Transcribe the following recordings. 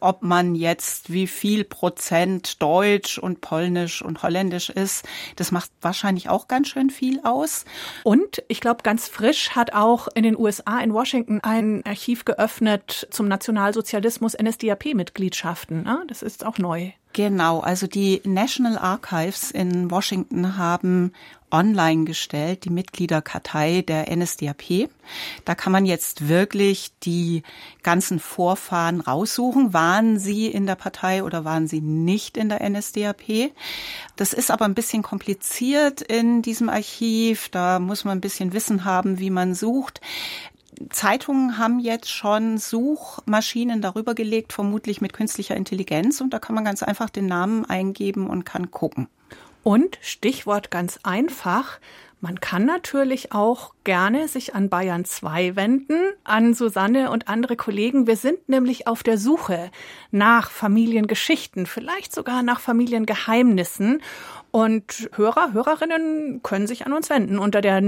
ob man jetzt wie viel Prozent Deutsch und Polnisch und Holländisch ist. Das macht wahrscheinlich auch ganz schön viel aus. Und ich glaube, ganz frisch hat auch in den USA, in Washington, ein Archiv geöffnet zum Nationalsozialismus, NSDAP-Mitgliedschaften. Ne? Das ist auch neu. Genau, also die National Archives in Washington haben online gestellt die Mitgliederkartei der NSDAP. Da kann man jetzt wirklich die ganzen Vorfahren raussuchen. Waren sie in der Partei oder waren sie nicht in der NSDAP? Das ist aber ein bisschen kompliziert in diesem Archiv. Da muss man ein bisschen Wissen haben, wie man sucht. Zeitungen haben jetzt schon Suchmaschinen darüber gelegt, vermutlich mit künstlicher Intelligenz. Und da kann man ganz einfach den Namen eingeben und kann gucken. Und Stichwort ganz einfach, man kann natürlich auch gerne sich an Bayern 2 wenden, an Susanne und andere Kollegen. Wir sind nämlich auf der Suche nach Familiengeschichten, vielleicht sogar nach Familiengeheimnissen. Und Hörerinnen können sich an uns wenden unter der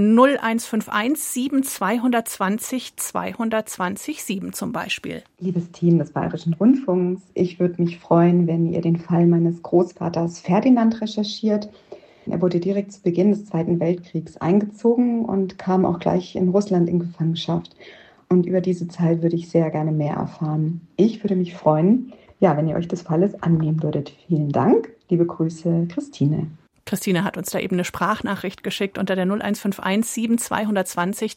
0151 7220 220 7 zum Beispiel. Liebes Team des Bayerischen Rundfunks, ich würde mich freuen, wenn ihr den Fall meines Großvaters Ferdinand recherchiert. Er wurde direkt zu Beginn des Zweiten Weltkriegs eingezogen und kam auch gleich in Russland in Gefangenschaft. Und über diese Zeit würde ich sehr gerne mehr erfahren. Ich würde mich freuen, wenn ihr euch des Falles annehmen würdet. Vielen Dank. Liebe Grüße, Christine. Christine hat uns da eben eine Sprachnachricht geschickt unter der 0151 7220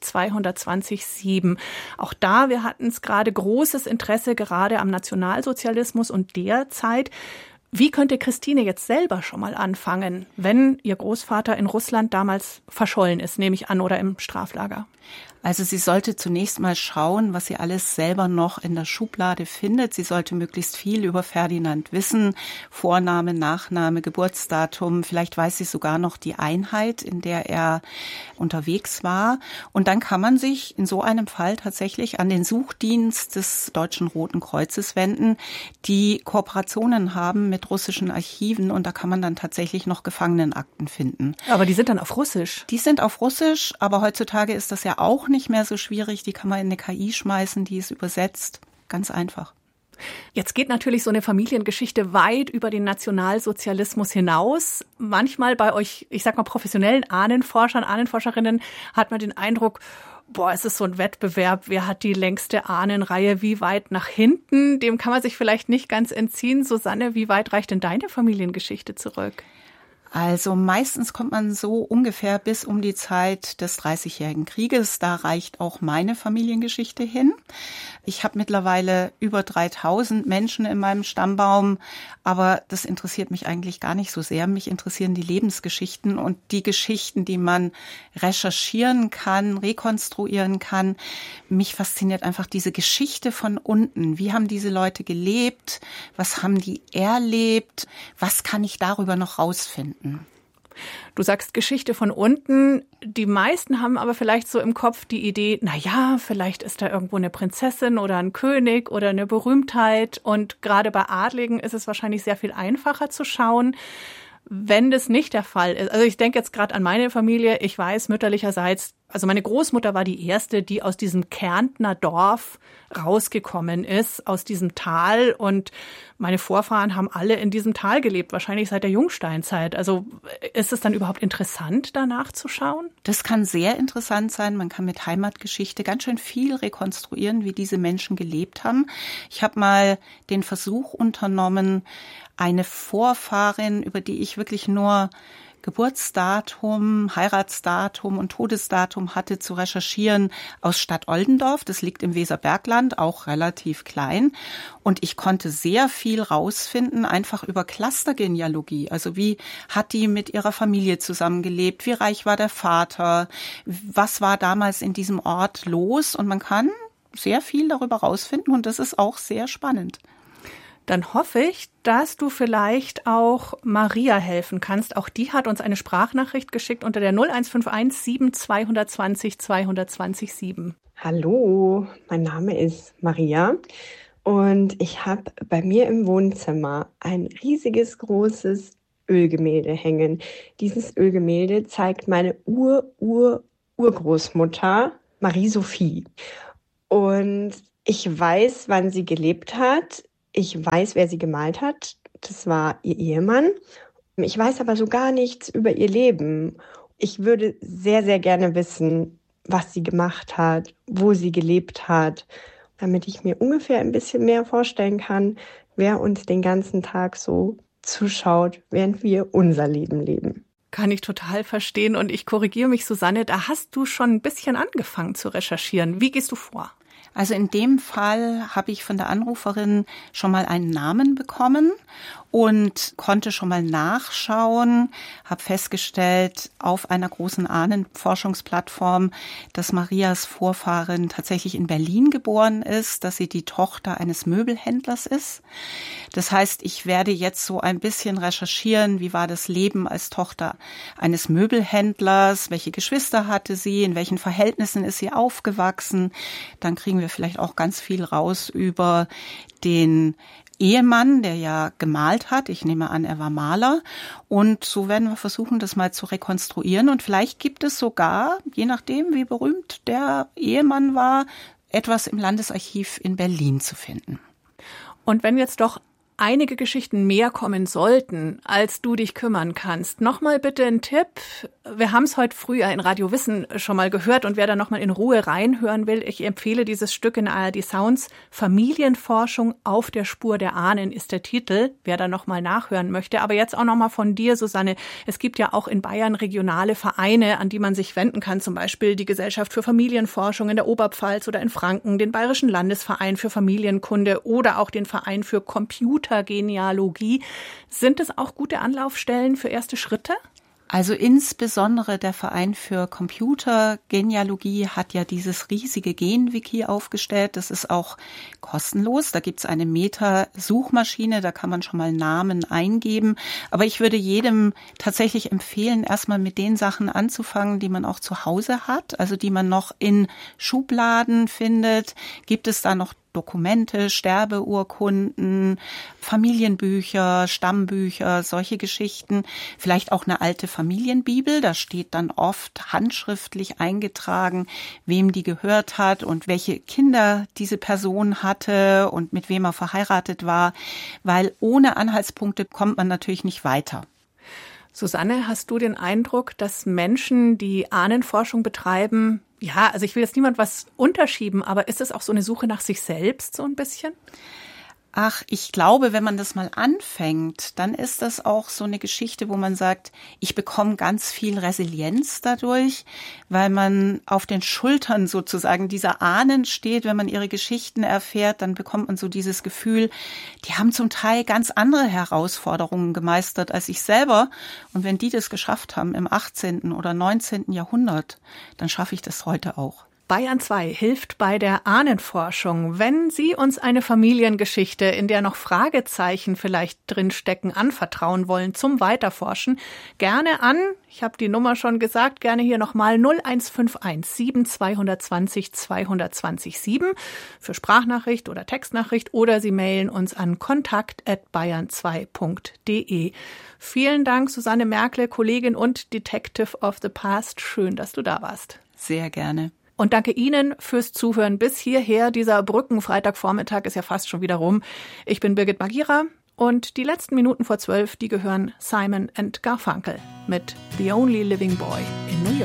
220 7. Auch da, wir hatten es gerade, großes Interesse gerade am Nationalsozialismus und der Zeit. Wie könnte Christine jetzt selber schon mal anfangen, wenn ihr Großvater in Russland damals verschollen ist, nehme ich an, oder im Straflager? Also sie sollte zunächst mal schauen, was sie alles selber noch in der Schublade findet. Sie sollte möglichst viel über Ferdinand wissen. Vorname, Nachname, Geburtsdatum. Vielleicht weiß sie sogar noch die Einheit, in der er unterwegs war. Und dann kann man sich in so einem Fall tatsächlich an den Suchdienst des Deutschen Roten Kreuzes wenden, die Kooperationen haben mit russischen Archiven. Und da kann man dann tatsächlich noch Gefangenenakten finden. Aber die sind dann auf Russisch? Die sind auf Russisch, aber heutzutage ist das ja auch nicht mehr so schwierig. Die kann man in eine KI schmeißen, die ist übersetzt. Ganz einfach. Jetzt geht natürlich so eine Familiengeschichte weit über den Nationalsozialismus hinaus. Manchmal bei euch, ich sag mal, professionellen Ahnenforschern, Ahnenforscherinnen hat man den Eindruck, es ist so ein Wettbewerb, wer hat die längste Ahnenreihe, wie weit nach hinten? Dem kann man sich vielleicht nicht ganz entziehen. Susanne, wie weit reicht denn deine Familiengeschichte zurück? Also meistens kommt man so ungefähr bis um die Zeit des Dreißigjährigen Krieges. Da reicht auch meine Familiengeschichte hin. Ich habe mittlerweile über 3000 Menschen in meinem Stammbaum, aber das interessiert mich eigentlich gar nicht so sehr. Mich interessieren die Lebensgeschichten und die Geschichten, die man recherchieren kann, rekonstruieren kann. Mich fasziniert einfach diese Geschichte von unten. Wie haben diese Leute gelebt? Was haben die erlebt? Was kann ich darüber noch rausfinden? Du sagst Geschichte von unten. Die meisten haben aber vielleicht so im Kopf die Idee, vielleicht ist da irgendwo eine Prinzessin oder ein König oder eine Berühmtheit. Und gerade bei Adligen ist es wahrscheinlich sehr viel einfacher zu schauen, wenn das nicht der Fall ist. Also ich denke jetzt gerade an meine Familie. Ich weiß mütterlicherseits, also meine Großmutter war die erste, die aus diesem Kärntner Dorf rausgekommen ist, aus diesem Tal. Und meine Vorfahren haben alle in diesem Tal gelebt, wahrscheinlich seit der Jungsteinzeit. Also ist es dann überhaupt interessant, danach zu schauen? Das kann sehr interessant sein. Man kann mit Heimatgeschichte ganz schön viel rekonstruieren, wie diese Menschen gelebt haben. Ich habe mal den Versuch unternommen, eine Vorfahrin, über die ich wirklich nur Geburtsdatum, Heiratsdatum und Todesdatum hatte, zu recherchieren aus Stadt Oldendorf. Das liegt im Weserbergland, auch relativ klein. Und ich konnte sehr viel rausfinden, einfach über Clustergenealogie. Also wie hat die mit ihrer Familie zusammengelebt? Wie reich war der Vater? Was war damals in diesem Ort los? Und man kann sehr viel darüber rausfinden und das ist auch sehr spannend. Dann hoffe ich, dass du vielleicht auch Maria helfen kannst. Auch die hat uns eine Sprachnachricht geschickt unter der 0151 7220 220 7. Hallo, mein Name ist Maria und ich habe bei mir im Wohnzimmer ein riesiges, großes Ölgemälde hängen. Dieses Ölgemälde zeigt meine Urgroßmutter Marie-Sophie. Und ich weiß, wann sie gelebt hat. Ich weiß, wer sie gemalt hat. Das war ihr Ehemann. Ich weiß aber so gar nichts über ihr Leben. Ich würde sehr, sehr gerne wissen, was sie gemacht hat, wo sie gelebt hat, damit ich mir ungefähr ein bisschen mehr vorstellen kann, wer uns den ganzen Tag so zuschaut, während wir unser Leben leben. Kann ich total verstehen und ich korrigiere mich, Susanne, da hast du schon ein bisschen angefangen zu recherchieren. Wie gehst du vor? Also in dem Fall habe ich von der Anruferin schon mal einen Namen bekommen und konnte schon mal nachschauen, habe festgestellt auf einer großen Ahnenforschungsplattform, dass Marias Vorfahrin tatsächlich in Berlin geboren ist, dass sie die Tochter eines Möbelhändlers ist. Das heißt, ich werde jetzt so ein bisschen recherchieren, wie war das Leben als Tochter eines Möbelhändlers, welche Geschwister hatte sie, in welchen Verhältnissen ist sie aufgewachsen. Dann kriegen wir vielleicht auch ganz viel raus über den Ehemann, der ja gemalt hat. Ich nehme an, er war Maler. Und so werden wir versuchen, das mal zu rekonstruieren. Und vielleicht gibt es sogar, je nachdem, wie berühmt der Ehemann war, etwas im Landesarchiv in Berlin zu finden. Und wenn jetzt doch einige Geschichten mehr kommen sollten, als du dich kümmern kannst. Nochmal bitte ein Tipp. Wir haben es heute früh in Radio Wissen schon mal gehört und wer da nochmal in Ruhe reinhören will, ich empfehle dieses Stück in ARD Sounds. Familienforschung auf der Spur der Ahnen ist der Titel, wer da nochmal nachhören möchte. Aber jetzt auch nochmal von dir, Susanne. Es gibt ja auch in Bayern regionale Vereine, an die man sich wenden kann. Zum Beispiel die Gesellschaft für Familienforschung in der Oberpfalz oder in Franken, den Bayerischen Landesverein für Familienkunde oder auch den Verein für Computergenealogie. Sind es auch gute Anlaufstellen für erste Schritte? Also insbesondere der Verein für Computergenealogie hat ja dieses riesige Gen-Wiki aufgestellt. Das ist auch kostenlos. Da gibt's eine Meta-Suchmaschine, da kann man schon mal Namen eingeben. Aber ich würde jedem tatsächlich empfehlen, erstmal mit den Sachen anzufangen, die man auch zu Hause hat, also die man noch in Schubladen findet. Gibt es da noch Dokumente, Sterbeurkunden, Familienbücher, Stammbücher, solche Geschichten. Vielleicht auch eine alte Familienbibel. Da steht dann oft handschriftlich eingetragen, wem die gehört hat und welche Kinder diese Person hatte und mit wem er verheiratet war. Weil ohne Anhaltspunkte kommt man natürlich nicht weiter. Susanne, hast du den Eindruck, dass Menschen, die Ahnenforschung betreiben, ja, also ich will jetzt niemand was unterschieben, aber ist es auch so eine Suche nach sich selbst so ein bisschen? Ach, ich glaube, wenn man das mal anfängt, dann ist das auch so eine Geschichte, wo man sagt, ich bekomme ganz viel Resilienz dadurch, weil man auf den Schultern sozusagen dieser Ahnen steht. Wenn man ihre Geschichten erfährt, dann bekommt man so dieses Gefühl, die haben zum Teil ganz andere Herausforderungen gemeistert als ich selber. Und wenn die das geschafft haben im 18. oder 19. Jahrhundert, dann schaffe ich das heute auch. Bayern 2 hilft bei der Ahnenforschung. Wenn Sie uns eine Familiengeschichte, in der noch Fragezeichen vielleicht drinstecken, anvertrauen wollen zum Weiterforschen, gerne an, ich habe die Nummer schon gesagt, gerne hier nochmal 0151 7220 220 7 für Sprachnachricht oder Textnachricht oder Sie mailen uns an kontakt@bayern2.de. Vielen Dank, Susanne Merkle, Kollegin und Detective of the Past. Schön, dass du da warst. Sehr gerne. Und danke Ihnen fürs Zuhören bis hierher. Dieser Brückenfreitagvormittag ist ja fast schon wieder rum. Ich bin Birgit Magira und die letzten Minuten vor 12, die gehören Simon & Garfunkel mit The Only Living Boy in New York.